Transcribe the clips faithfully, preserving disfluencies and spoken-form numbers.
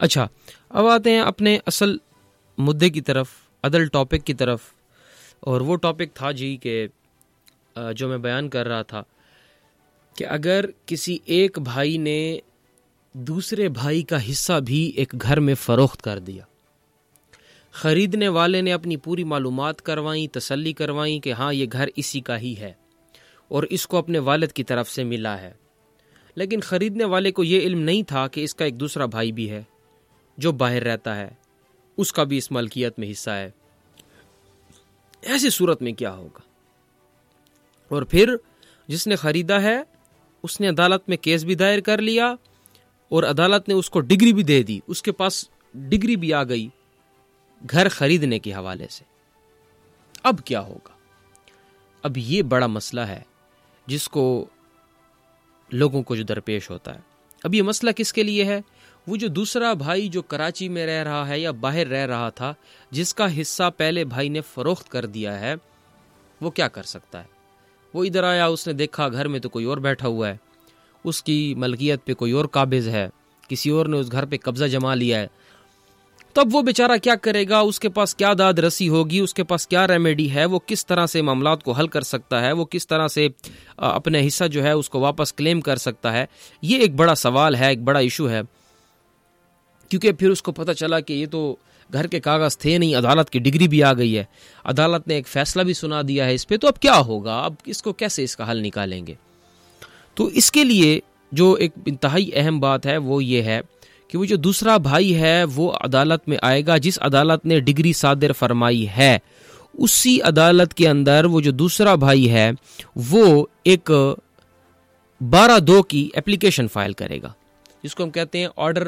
اچھا، اب آتے ہیں اپنے اصل مدعے کی طرف، عدل ٹاپک کی طرف. اور وہ ٹاپک تھا جی کہ جو میں بیان کر رہا تھا کہ اگر کسی ایک بھائی نے دوسرے بھائی کا حصہ بھی ایک گھر میں فروخت کر دیا، خریدنے والے نے اپنی پوری معلومات کروائیں، تسلی کروائیں کہ ہاں یہ گھر اسی کا ہی ہے اور اس کو اپنے والد کی طرف سے ملا ہے، لیکن خریدنے والے کو یہ علم نہیں تھا کہ اس کا ایک دوسرا بھائی بھی ہے جو باہر رہتا ہے، اس کا بھی اس ملکیت میں حصہ ہے. ایسی صورت میں کیا ہوگا؟ اور پھر جس نے خریدا ہے اس نے عدالت میں کیس بھی دائر کر لیا اور عدالت نے اس کو ڈگری بھی دے دی، اس کے پاس ڈگری بھی آ گئی گھر خریدنے کے حوالے سے. اب کیا ہوگا؟ اب یہ بڑا مسئلہ ہے جس کو لوگوں کو جو درپیش ہوتا ہے. اب یہ مسئلہ کس کے لیے ہے؟ وہ جو دوسرا بھائی جو کراچی میں رہ رہا ہے یا باہر رہ رہا تھا، جس کا حصہ پہلے بھائی نے فروخت کر دیا ہے، وہ کیا کر سکتا ہے؟ وہ ادھر آیا، اس نے دیکھا گھر میں تو کوئی اور بیٹھا ہوا ہے، اس کی ملکیت پہ کوئی اور قابض ہے، کسی اور نے اس گھر پہ قبضہ جما لیا ہے. تب وہ بیچارہ کیا کرے گا؟ اس کے پاس کیا داد رسی ہوگی؟ اس کے پاس کیا ریمیڈی ہے؟ وہ کس طرح سے معاملات کو حل کر سکتا ہے؟ وہ کس طرح سے اپنے حصہ جو ہے اس کو واپس کلیم کر سکتا ہے؟ یہ ایک بڑا سوال ہے، ایک بڑا ایشو ہے، کیونکہ پھر اس کو پتہ چلا کہ یہ تو گھر کے کاغذ تھے نہیں، عدالت کی ڈگری بھی آ گئی ہے، عدالت نے ایک فیصلہ بھی سنا دیا ہے اس پہ، تو اب کیا ہوگا؟ اب اس کو کیسے اس کا حل نکالیں گے؟ تو اس کے لیے جو ایک انتہائی اہم بات ہے وہ یہ ہے کہ وہ جو دوسرا بھائی ہے وہ عدالت میں آئے گا، جس عدالت نے ڈگری صادر فرمائی ہے اسی عدالت کے اندر وہ جو دوسرا بھائی ہے وہ ایک بارہ دو کی اپلیکیشن فائل کرے گا، جس کو ہم کہتے ہیں آرڈر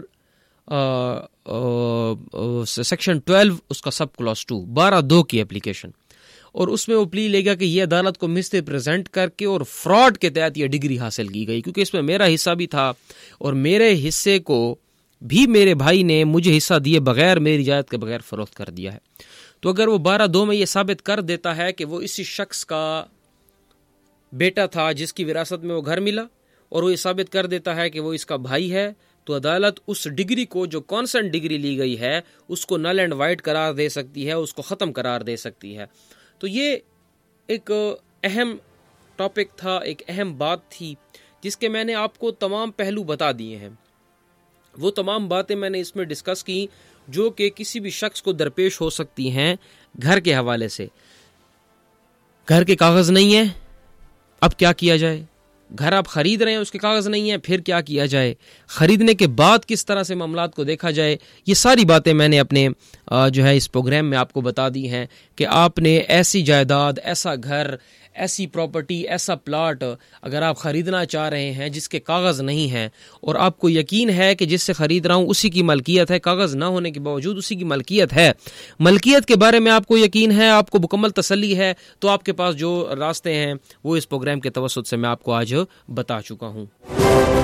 سیکشن ٹویلو، اس کا سب کلاس ٹو، بارہ دو کی اپلیکیشن. اور اس میں وہ پلی لے گا کہ یہ عدالت کو مس پریزنٹ کر کے اور فراڈ کے تحت یہ ڈگری حاصل کی گئی، کیونکہ اس میں میرا حصہ بھی تھا اور میرے حصے کو بھی میرے بھائی نے مجھے حصہ دیے بغیر، میری اجازت کے بغیر فروخت کر دیا ہے. تو اگر وہ بارہ دو میں یہ ثابت کر دیتا ہے کہ وہ اسی شخص کا بیٹا تھا جس کی وراثت میں وہ گھر ملا، اور وہ یہ ثابت کر دیتا ہے کہ وہ اس کا بھائی ہے، تو عدالت اس ڈگری کو جو کانسنٹ ڈگری لی گئی ہے اس کو نل اینڈ وائڈ قرار دے سکتی ہے، اس کو ختم قرار دے سکتی ہے. تو یہ ایک اہم ٹاپک تھا، ایک اہم بات تھی جس کے میں نے آپ کو تمام پہلو بتا دیے ہیں. وہ تمام باتیں میں نے اس میں ڈسکس کی جو کہ کسی بھی شخص کو درپیش ہو سکتی ہیں گھر کے حوالے سے. گھر کے کاغذ نہیں ہیں، اب کیا کیا جائے؟ گھر آپ خرید رہے ہیں، اس کے کاغذ نہیں ہیں، پھر کیا کیا جائے؟ خریدنے کے بعد کس طرح سے معاملات کو دیکھا جائے؟ یہ ساری باتیں میں نے اپنے جو ہے اس پروگرام میں آپ کو بتا دی ہیں کہ آپ نے ایسی جائیداد، ایسا گھر، ایسی پراپرٹی، ایسا پلاٹ اگر آپ خریدنا چاہ رہے ہیں جس کے کاغذ نہیں ہیں اور آپ کو یقین ہے کہ جس سے خرید رہا ہوں اسی کی ملکیت ہے، کاغذ نہ ہونے کے باوجود اسی کی ملکیت ہے، ملکیت کے بارے میں آپ کو یقین ہے، آپ کو مکمل تسلی ہے، تو آپ کے پاس جو راستے ہیں وہ اس پروگرام کے توسط سے میں آپ کو آج بتا چکا ہوں.